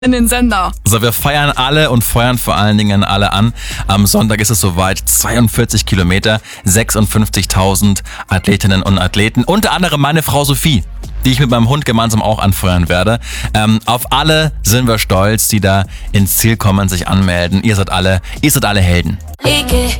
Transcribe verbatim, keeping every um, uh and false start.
in den Sender. So, wir feiern alle und feuern vor allen Dingen alle an. Am Sonntag ist es soweit, zweiundvierzig Kilometer, sechsundfünfzigtausend Athletinnen und Athleten, unter anderem meine Frau Sophie, die ich mit meinem Hund gemeinsam auch anfeuern werde. Ähm, auf alle sind wir stolz, die da ins Ziel kommen, sich anmelden. Ihr seid alle, ihr seid alle Helden. Ich geh